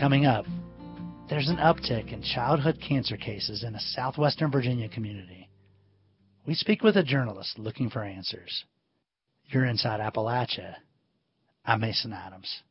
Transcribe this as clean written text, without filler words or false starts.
Coming up, there's an uptick in childhood cancer cases in a southwestern Virginia community. We speak with a journalist looking for answers. You're Inside Appalachia. I'm Mason Adams.